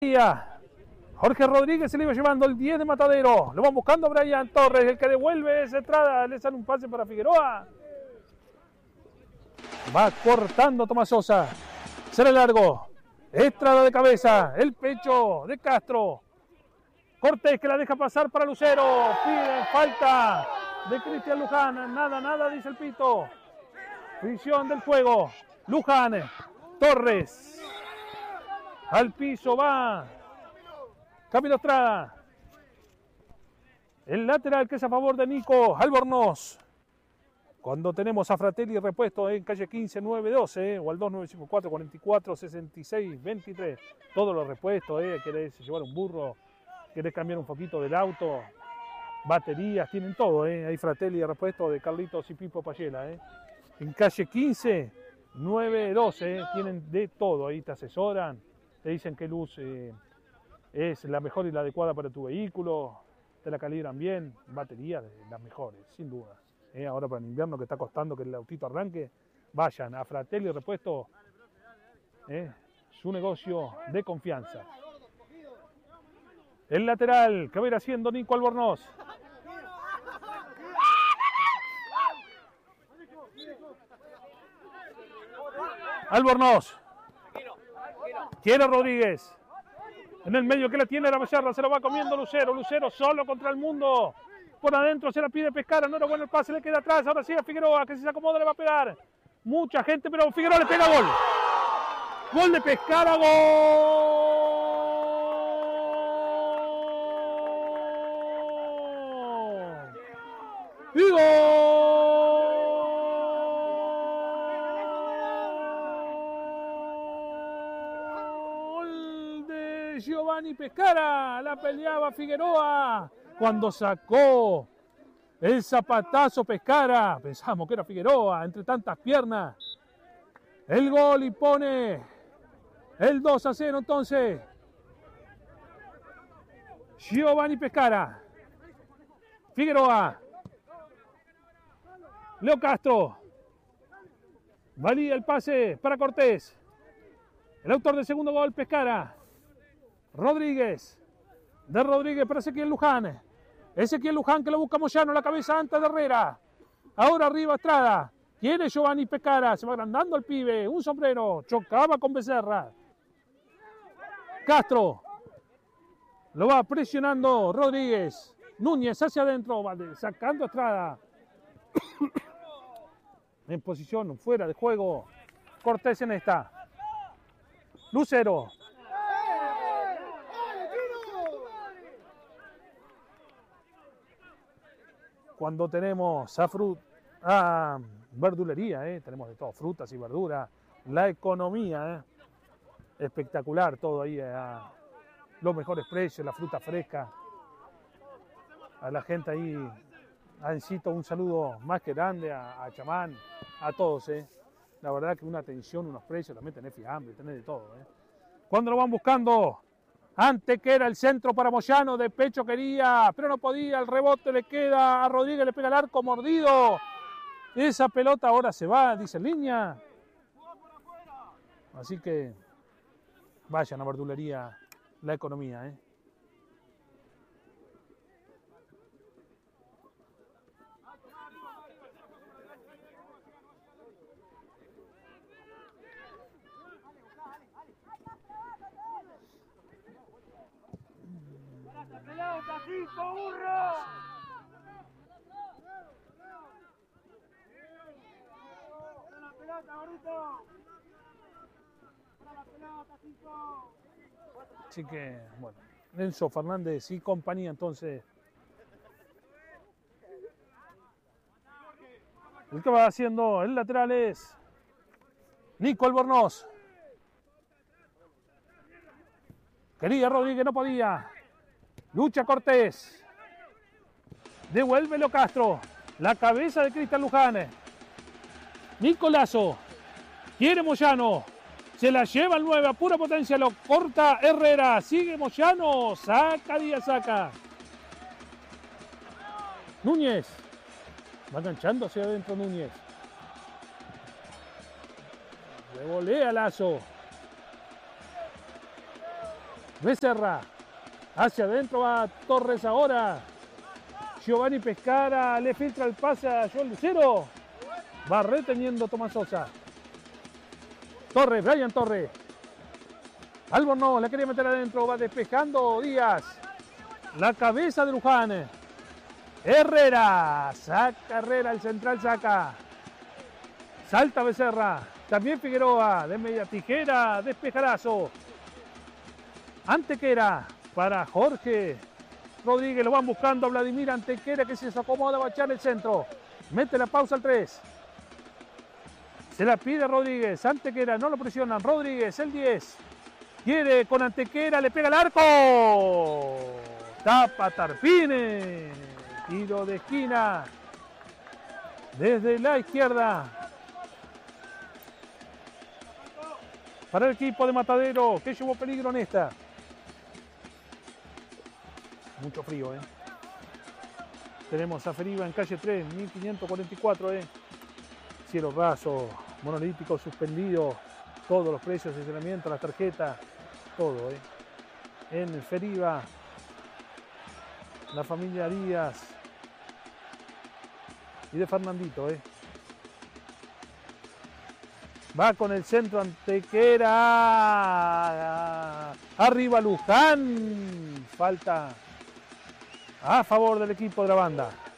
Jorge Rodríguez se le iba llevando el 10 de Matadero. Lo van buscando a Brian Torres. El que devuelve es Estrada. Le sale un pase para Figueroa. Va cortando Tomás Sosa. Será largo. Estrada de cabeza. El pecho de Castro. Cortés que la deja pasar para Lucero. Pide falta de Cristian Luján. Nada, dice el pito. Fricción del juego. Luján. Torres. Al piso va Camilo Estrada. El lateral que es a favor de Nico Albornoz. Cuando tenemos a Fratelli repuesto en calle 15 912 o al 2954 44 66 23. Todos los repuestos, querés llevar un burro, querés cambiar un foquito del auto, baterías, tienen todo, Hay Fratelli repuesto de Carlitos y Pipo Payela, En calle 15 912 tienen de todo, ahí te asesoran, te dicen qué luz es la mejor y la adecuada para tu vehículo, te la calibran bien, baterías de las mejores, sin duda. Ahora para el invierno que está costando que el autito arranque, vayan a Fratelli Repuesto, su negocio de confianza. El lateral que va a ir haciendo Nico Albornoz. Albornoz. Quiere Rodríguez. En el medio que la tiene la Becerra, se lo va comiendo Lucero. Lucero solo contra el mundo. Por adentro se la pide Pescara, no era bueno el pase, le queda atrás. Ahora sí a Figueroa, que si se acomoda le va a pegar. Mucha gente, pero Figueroa le pega gol. Gol de Pescara, gol. Y gol de Giovanni Pescara. La peleaba Figueroa. Cuando sacó el zapatazo Pescara, pensamos que era Figueroa, entre tantas piernas. El gol y pone el 2-0 entonces. Giovanni Pescara. Figueroa. Leo Castro. Valía el pase para Cortés. El autor del segundo gol, Pescara. Rodríguez. De Rodríguez para Ezequiel Luján. Ezequiel Luján que lo busca Moyano, la cabeza antes de Herrera. Ahora arriba Estrada. Quiere Giovanni Pescara. Se va agrandando el pibe. Un sombrero. Chocaba con Becerra. Castro. Lo va presionando Rodríguez. Núñez hacia adentro. Sacando a Estrada. En posición fuera de juego. Cortés en esta. Lucero. Cuando tenemos a verdulería, tenemos de todo, frutas y verduras, la economía, espectacular todo ahí, los mejores precios, la fruta fresca, a la gente ahí, a Encito un saludo más que grande, a Chamán, a todos, la verdad que una atención, unos precios, también tenés fiambre, tenés de todo. Cuando lo van buscando, antes que era el centro para Moyano, de pecho quería, pero no podía, el rebote le queda a Rodríguez, le pega el arco mordido. Esa pelota ahora se va, dice en línea. Así que vayan a verdulería la economía. ¡Pelota, cinco, burro! ¡La pelota, gordito! ¡La pelota, cinco! Así que, bueno, Enzo Fernández y compañía, entonces. El que va haciendo el lateral es Nico Albornoz. Quería Rodríguez, no podía. Lucha Cortés. Devuélvelo Castro. La cabeza de Cristian Luján. Nicolazo. Quiere Moyano. Se la lleva el 9 a pura potencia. Lo corta Herrera. Sigue Moyano. Saca Díaz, saca. Núñez. Va enganchando hacia adentro Núñez. Le volea Lazo. Becerra. Hacia adentro va Torres ahora. Giovanni Pescara le filtra el pase a Joel Lucero. Va reteniendo Tomás Sosa. Torres, Brian Torres. Albornoz la quería meter adentro. Va despejando Díaz. La cabeza de Luján. Herrera. Saca Herrera, el central saca. Salta Becerra. También Figueroa. De media tijera. Despejarazo. Antequera para Jorge Rodríguez. Lo van buscando a Vladimir Antequera, que se acomoda, va a echar el centro. Mete la pausa al 3. Se la pide Rodríguez. Antequera, no lo presionan. Rodríguez, el 10. Quiere con Antequera, le pega el arco. Tapa Tarpine. Tiro de esquina. Desde la izquierda. Para el equipo de Matadero, que llevó peligro en esta. Mucho frío, Tenemos a Feriva en calle 3, 1544, Cielo raso, monolítico suspendido. Todos los precios de estacionamiento, las tarjetas, todo, En Feriva, la familia Díaz y de Fernandito, Va con el centro Antequera. Arriba Luján. Falta a favor del equipo de la banda.